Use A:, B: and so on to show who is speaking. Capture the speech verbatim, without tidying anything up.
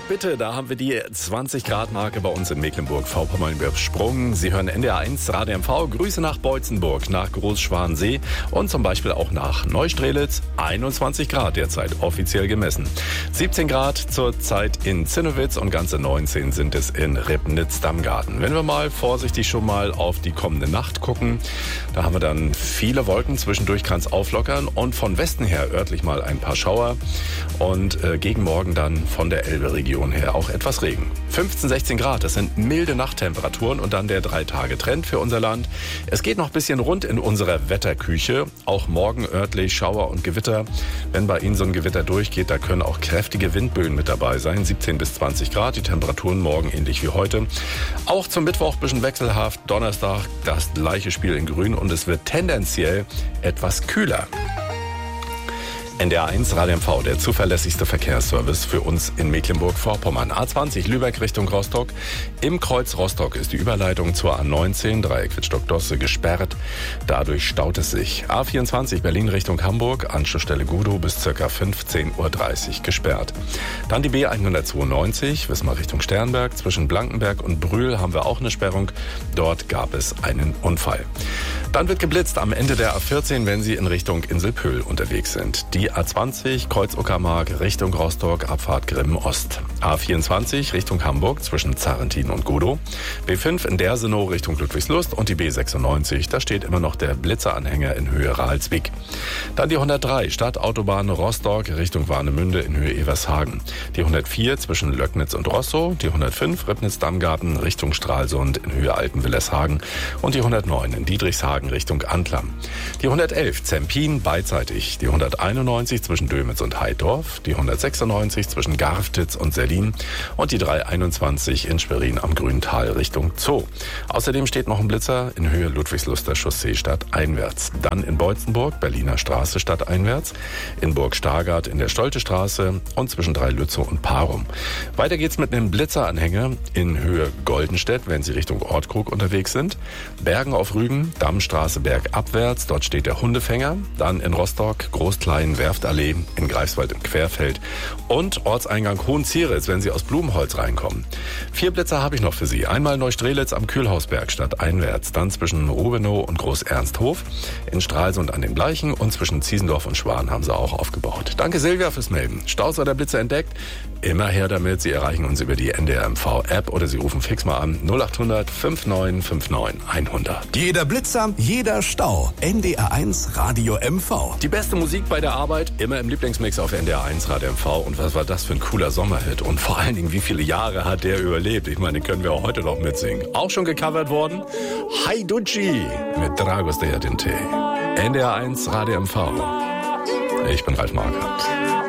A: bitte, da haben wir die zwanzig Grad Marke bei uns in Mecklenburg-Vorpommern übersprungen. Sie hören N D R eins Radio M V. Grüße nach Beutzenburg, nach Großschwansee und zum Beispiel auch nach Neustrelitz. einundzwanzig Grad derzeit offiziell gemessen. siebzehn Grad zurzeit in Zinnowitz und ganze neunzehn sind es in Ribnitz-Dammgarten. Wenn wir mal vorsichtig schon mal auf die kommende Nacht gucken, da haben wir dann viele Wolken, zwischendurch kann es auflockern und von Westen her örtlich mal ein paar Schauer und äh, gegen Morgen dann von der Elbe-Region her auch etwas Regen. fünfzehn, sechzehn Grad, das sind milde Nachttemperaturen und dann der Drei-Tage-Trend für unser Land. Es geht noch ein bisschen rund in unserer Wetterküche. Auch morgen örtlich Schauer und Gewitter. Wenn bei Ihnen so ein Gewitter durchgeht, da können auch kräftige Windböen mit dabei sein. siebzehn bis zwanzig Grad, die Temperaturen morgen ähnlich wie heute. Auch zum Mittwoch ein bisschen wechselhaft. Donnerstag das gleiche Spiel in Grün und es wird tendenziell etwas kühler. N D R eins Radio M V, der zuverlässigste Verkehrsservice für uns in Mecklenburg-Vorpommern. A zwanzig Lübeck Richtung Rostock. Im Kreuz Rostock ist die Überleitung zur A neunzehn, Dreieck Wittstock-Dosse, gesperrt. Dadurch staut es sich. A vierundzwanzig Berlin Richtung Hamburg, Anschlussstelle Gudow bis ca. fünfzehn Uhr dreißig gesperrt. Dann die B hundertzweiundneunzig, Wismar Richtung Sternberg. Zwischen Blankenberg und Brühl haben wir auch eine Sperrung. Dort gab es einen Unfall. Dann wird geblitzt am Ende der A vierzehn, wenn Sie in Richtung Inselpöhl unterwegs sind. Die A zwanzig Kreuz Uckermark Richtung Rostock, Abfahrt Grimmen Ost. A vierundzwanzig Richtung Hamburg zwischen Zarrentin und Gudow. B fünf in Dersenow Richtung Ludwigslust und die B sechsundneunzig, da steht immer noch der Blitzeranhänger in Höhe Rahlswijk. Dann die hundertdrei Stadtautobahn Rostock Richtung Warnemünde in Höhe Evershagen. Die hundertvier zwischen Löcknitz und Rostow. Die hundertfünf Ribnitz-Dammgarten Richtung Stralsund in Höhe Altenwillershagen. Und die hundertneun in Diedrichshagen Richtung Antlam. Die hundertelf Zempin beidseitig. Die hunderteinundneunzig zwischen Dömitz und Heidorf. Die hundertsechsundneunzig zwischen Garftitz und Sellin. Und die dreihunderteinundzwanzig in Schwerin am Grüntal Richtung Zoo. Außerdem steht noch ein Blitzer in Höhe Ludwigsluster Chaussee stadteinwärts. Dann in Beutzenburg, Berliner Straße stadteinwärts. In Burg Stargard in der Stolte-Straße und zwischen Dreilützow und Parum. Weiter geht's mit einem Blitzeranhänger in Höhe Goldenstedt, wenn Sie Richtung Ortkrug unterwegs sind. Bergen auf Rügen, Dammstraße bergabwärts, dort steht der Hundefänger. Dann in Rostock, Großklein, Werftallee, in Greifswald im Querfeld und Ortseingang Hohenzieritz, wenn Sie aus Blumenholz reinkommen. Vier Blitzer habe ich noch für Sie. Einmal Neustrelitz am Kühlhausberg stadteinwärts, dann zwischen Rubenow und Groß-Ernsthof, in Stralsund an den Bleichen und zwischen Ziesendorf und Schwan haben sie auch aufgebaut. Danke Silvia fürs Melden. Staus oder Blitzer entdeckt? Immer her damit. Sie erreichen uns über die N D R M V App oder Sie rufen fix mal an null acht hundert neunundfünfzig neunundfünfzig hundert.
B: Jeder Blitzer, jeder Stau. N D R eins Radio M V.
A: Die beste Musik bei der Arbeit, immer im Lieblingsmix auf N D R eins Radio M V. Und was war das für ein cooler Sommerhit? Und vor allen Dingen, wie viele Jahre hat der überlebt? Ich meine, den können wir auch heute noch mitsingen. Auch schon gecovert worden? Haiducci mit Dragos de Adinte. N D R eins Radio M V. Ich bin Ralf Marquardt.